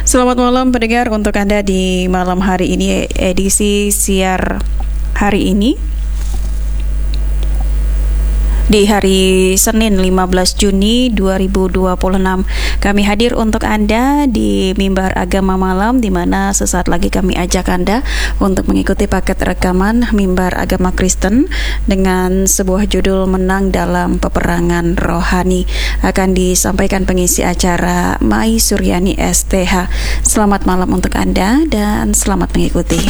Selamat malam pendengar, untuk Anda di malam hari ini, edisi siar hari ini di hari Senin 15 Juni 2026. Kami hadir untuk Anda di Mimbar Agama Malam, di mana sesaat lagi kami ajak Anda untuk mengikuti paket rekaman Mimbar Agama Kristen dengan sebuah judul Menang dalam Peperangan Rohani. Akan disampaikan pengisi acara Mai Suryani STH. Selamat malam untuk Anda dan selamat mengikuti.